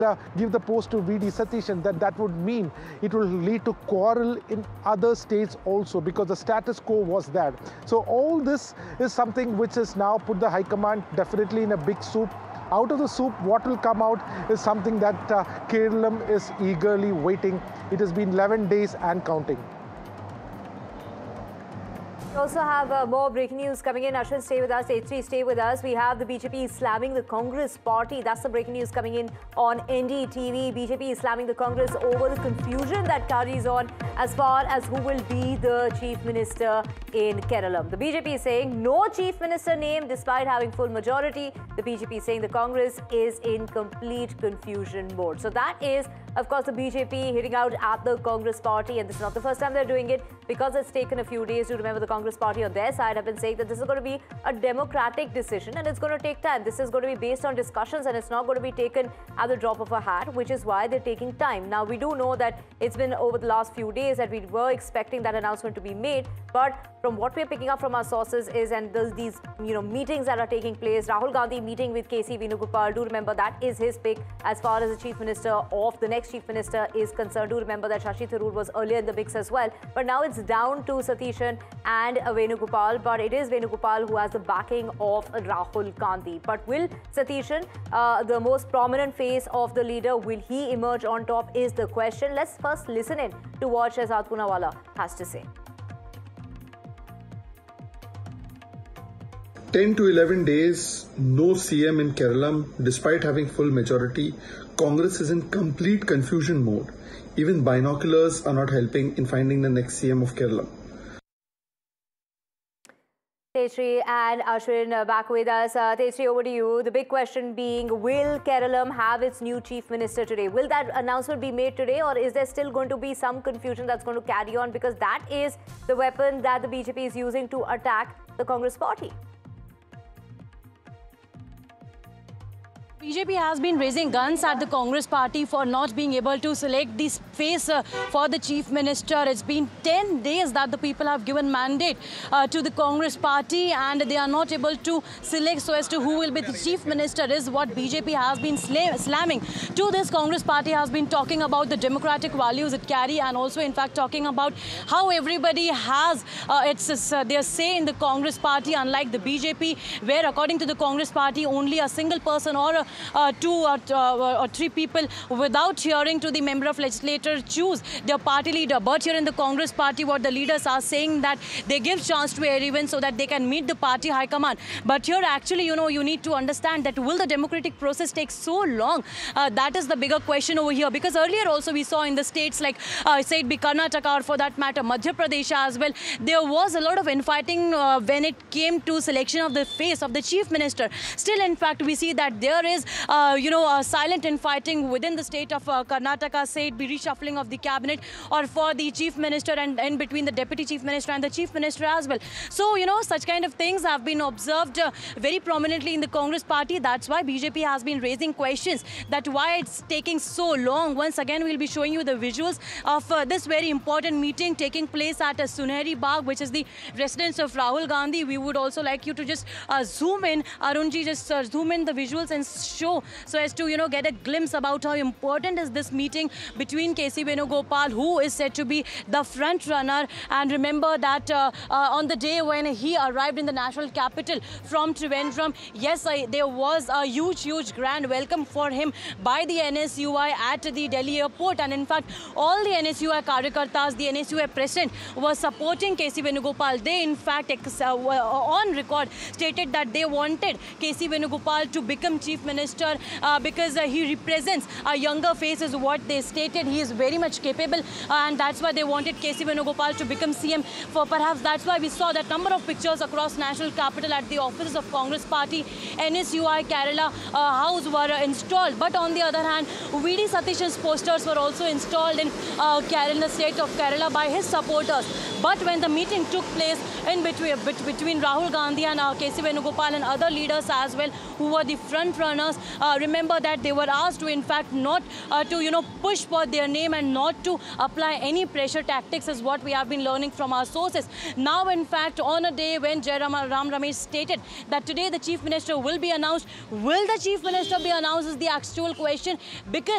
give the post to VD Satishan, then that would mean it will lead to quarrel in other states also, because the status quo was that. So all this is something which has now put the High Command definitely in a big soup. Out of the soup, what will come out is something that Keralam is eagerly waiting. It has been 11 days and counting. We also have more breaking news coming in. Ashwin, stay with us. H3, stay with us. We have the BJP slamming the Congress party. That's the breaking news coming in on NDTV. BJP is slamming the Congress over the confusion that carries on as far as who will be the Chief Minister in Keralam. The BJP is saying no Chief Minister name despite having full majority. The BJP is saying the Congress is in complete confusion mode. So that is, of course, the BJP hitting out at the Congress party, and this is not the first time they're doing it, because it's taken a few days to remember. The Congress party on their side have been saying that this is going to be a democratic decision and it's going to take time. This is going to be based on discussions and it's not going to be taken at the drop of a hat, which is why they're taking time. Now, we do know that it's been over the last few days that we were expecting that announcement to be made, but from what we're picking up from our sources is, and there's these meetings that are taking place, Rahul Gandhi meeting with KC Venugopal, do remember that is his pick as far as the Chief Minister of the next Chief Minister is concerned. Do remember that Shashi Tharoor was earlier in the mix as well, but now it's down to Satishan and Venugopal, but it is Venugopal who has the backing of Rahul Gandhi. But will Satishan, the most prominent face of the leader, will he emerge on top is the question. Let's first listen in to what Shehzad Poonawalla has to say. 10 to 11 days, no CM in Keralam. Despite having full majority, Congress is in complete confusion mode. Even binoculars are not helping in finding the next CM of Keralam. Tejasri and Ashwin back with us. Tejasri, over to you. The big question being, will Keralam have its new Chief Minister today? Will that announcement be made today, or is there still going to be some confusion that's going to carry on? Because that is the weapon that the BJP is using to attack the Congress party. BJP has been raising guns at the Congress party for not being able to select this face for the Chief Minister. It's been 10 days that the people have given mandate to the Congress party, and they are not able to select so as to who will be the Chief Minister is what BJP has been slamming to this Congress party, has been talking about the democratic values it carry, and also in fact talking about how everybody has their say in the Congress party, unlike the BJP, where according to the Congress party only a single person or two or three people without hearing to the member of legislature choose their party leader. But here in the Congress party, what the leaders are saying that they give chance to everyone so that they can meet the party high command. But here actually, you need to understand that will the democratic process take so long? That is the bigger question over here, because earlier also we saw in the states like say it be Karnataka or for that matter Madhya Pradesh as well, there was a lot of infighting when it came to selection of the face of the Chief Minister. Still, in fact, we see that there is silent infighting within the state of Karnataka, say it be reshuffling of the cabinet or for the Chief Minister and in between the Deputy Chief Minister and the Chief Minister as well. So, such kind of things have been observed very prominently in the Congress party. That's why BJP has been raising questions that why it's taking so long. Once again, we'll be showing you the visuals of this very important meeting taking place at Sunehri Bagh, which is the residence of Rahul Gandhi. We would also like you to just zoom in, Arunji, just zoom in the visuals and show so as to get a glimpse about how important is this meeting between KC Venugopal, who is said to be the front runner. And remember that on the day when he arrived in the national capital from Trivandrum, yes, there was a huge grand welcome for him by the NSUI at the Delhi airport. And in fact, all the NSUI Karyakartas, the NSUI president was supporting KC Venugopal. They in fact on record stated that they wanted KC Venugopal to become Chief Minister because he represents a younger face is what they stated. He is very much capable and that's why they wanted KC Venugopal to become CM. For perhaps that's why we saw that number of pictures across national capital at the offices of Congress party, NSUI Kerala house were installed. But on the other hand, VD Satishan's posters were also installed in the state of Kerala by his supporters. But when the meeting took place in between Rahul Gandhi and KC Venugopal and other leaders as well, who were the front runners Shrinawas. Remember that they were asked to, in fact, not to, push for their name and not to apply any pressure tactics, is what we have been learning from our sources. Now, in fact, on a day when Jairam Ramesh stated that today the Chief Minister will be announced, will the Chief Minister be announced is the actual question, because